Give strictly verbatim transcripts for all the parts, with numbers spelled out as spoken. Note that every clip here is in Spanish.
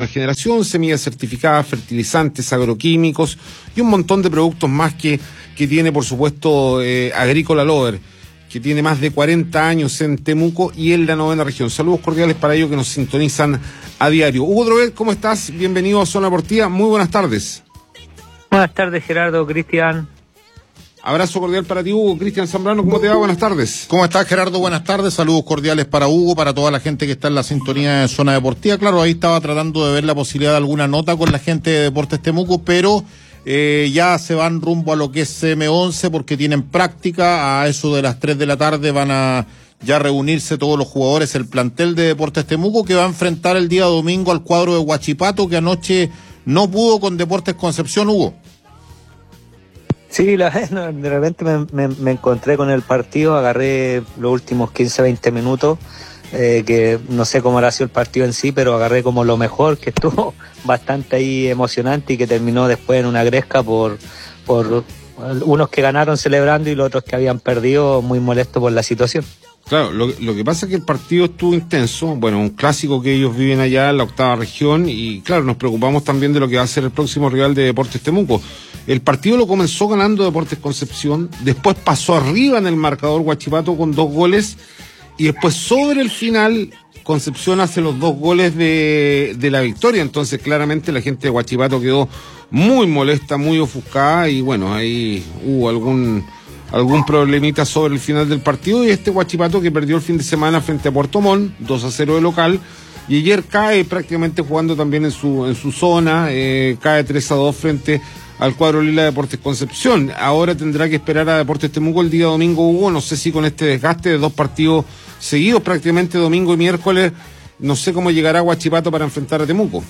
generación, semillas certificadas, fertilizantes, agroquímicos y un montón de productos más que, que tiene, por supuesto, eh, Agrícola Lover, que tiene más de cuarenta años en Temuco y en la novena región. Saludos cordiales para ellos que nos sintonizan a diario. Hugo Drobet, ¿cómo estás? Bienvenido a Zona Deportiva. Muy buenas tardes. Buenas tardes, Gerardo, Cristian. Abrazo cordial para ti, Hugo. Cristian Zambrano, ¿cómo te va? Buenas tardes. ¿Cómo estás, Gerardo? Buenas tardes. Saludos cordiales para Hugo, para toda la gente que está en la sintonía de Zona Deportiva. Claro, ahí estaba tratando de ver la posibilidad de alguna nota con la gente de Deportes Temuco, pero eh, ya se van rumbo a lo que es C M once porque tienen práctica. A eso de las tres de la tarde van a ya reunirse todos los jugadores, el plantel de Deportes Temuco, que va a enfrentar el día domingo al cuadro de Huachipato, que anoche no pudo con Deportes Concepción, Hugo. Sí, la, de repente me, me, me encontré con el partido, agarré los últimos quince, veinte minutos, eh, que no sé cómo habrá sido el partido en sí, pero agarré como lo mejor, que estuvo bastante ahí emocionante y que terminó después en una gresca por, por unos que ganaron celebrando y los otros que habían perdido muy molestos por la situación. Claro, lo, lo que pasa es que el partido estuvo intenso, bueno, un clásico que ellos viven allá en la octava región y claro, nos preocupamos también de lo que va a ser el próximo rival de Deportes Temuco. El partido lo comenzó ganando Deportes Concepción, después pasó arriba en el marcador Huachipato con dos goles y después sobre el final Concepción hace los dos goles de, de la victoria, entonces claramente la gente de Huachipato quedó muy molesta, muy ofuscada y bueno, ahí hubo algún... algún problemita sobre el final del partido y este Huachipato que perdió el fin de semana frente a Puerto Montt, dos a cero de local, y ayer cae prácticamente jugando también en su en su zona, eh, cae tres a dos frente al cuadro lila de Deportes Concepción. Ahora tendrá que esperar a Deportes Temuco el día domingo, Hugo, no sé si con este desgaste de dos partidos seguidos, prácticamente domingo y miércoles, no sé cómo llegará Huachipato para enfrentar a Temuco.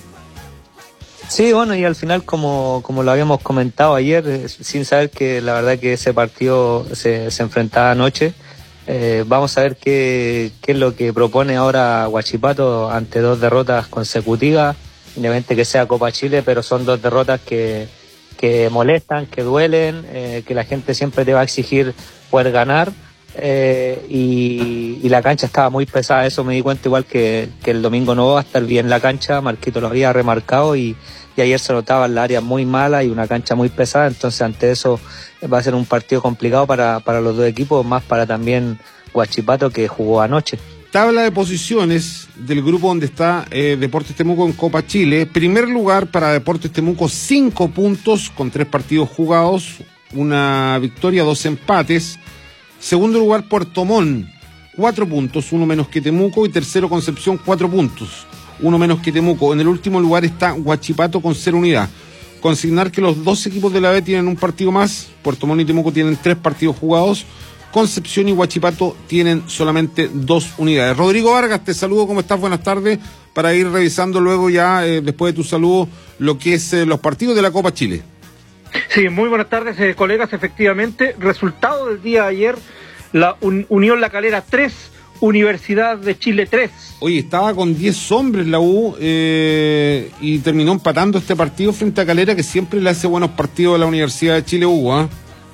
Sí, bueno, y al final, como, como lo habíamos comentado ayer, eh, sin saber que la verdad que ese partido se, se enfrentaba anoche, eh, vamos a ver qué, qué es lo que propone ahora Huachipato ante dos derrotas consecutivas, independientemente que sea Copa Chile, pero son dos derrotas que, que molestan, que duelen, eh, que la gente siempre te va a exigir poder ganar, eh, y, y la cancha estaba muy pesada, eso me di cuenta igual que, que el domingo no va a estar bien la cancha, Marquito lo había remarcado y y ayer se notaba en la área muy mala y una cancha muy pesada, entonces ante eso va a ser un partido complicado para, para los dos equipos, más para también Huachipato que jugó anoche. Tabla de posiciones del grupo donde está eh, Deportes Temuco en Copa Chile. Primer lugar para Deportes Temuco, cinco puntos con tres partidos jugados, una victoria, dos empates. Segundo lugar Puerto Montt, cuatro puntos, uno menos que Temuco, y tercero Concepción, cuatro puntos, uno menos que Temuco. En el último lugar está Huachipato con cero unidad. Consignar que los dos equipos de la B tienen un partido más. Puerto Montt y Temuco tienen tres partidos jugados. Concepción y Huachipato tienen solamente dos unidades. Rodrigo Vargas, te saludo, ¿cómo estás? Buenas tardes. Para ir revisando luego ya, eh, después de tu saludo, lo que es eh, los partidos de la Copa Chile. Sí, muy buenas tardes, eh, colegas. Efectivamente, resultado del día de ayer, la un, Unión La Calera tres, Universidad de Chile tres. Oye, estaba con diez hombres la U eh, y terminó empatando este partido frente a Calera, que siempre le hace buenos partidos a la Universidad de Chile, U. ¿eh?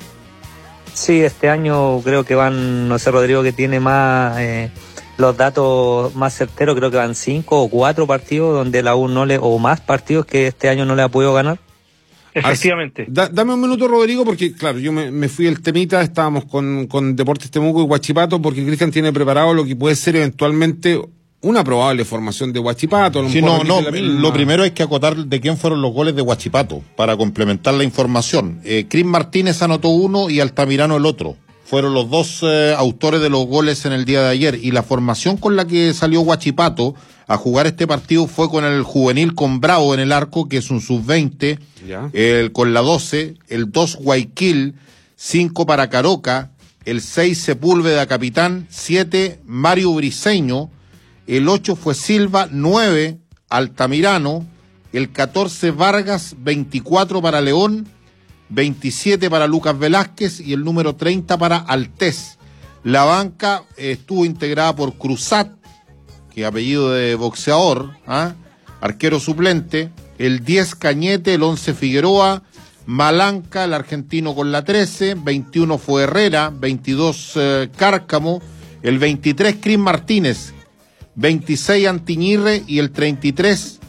Sí, este año creo que van, no sé, Rodrigo, que tiene más eh, los datos más certeros, creo que van cinco o cuatro partidos donde la U no le, o más partidos que este año no le ha podido ganar. Efectivamente. Da, dame un minuto, Rodrigo, porque claro, yo me, me fui el temita, estábamos con, con Deportes Temuco y Huachipato, porque Cristian tiene preparado lo que puede ser eventualmente una probable formación de Huachipato. Sí, no, no, lo primero hay que acotar de quién fueron los goles de Huachipato, para complementar la información. Eh, Cris Martínez anotó uno y Altamirano el otro. Fueron los dos eh, autores de los goles en el día de ayer. Y la formación con la que salió Huachipato a jugar este partido fue con el juvenil con Bravo en el arco, que es un sub veinte, el, con la doce, el dos Guayaquil, cinco para Caroca, el seis Sepúlveda capitán, siete Mario Briceño, el ocho fue Silva, nueve Altamirano, el catorce Vargas, veinticuatro para León, veintisiete para Lucas Velázquez y el número treinta para Altés. La banca eh, estuvo integrada por Cruzat, que apellido de boxeador, ¿ah? Arquero suplente, el diez Cañete, el once Figueroa, Malanca, el argentino con la trece, veintiuno fue Herrera, veintidós eh, Cárcamo, el veintitrés Cris Martínez, veintiséis Antiñirre y el treinta y tres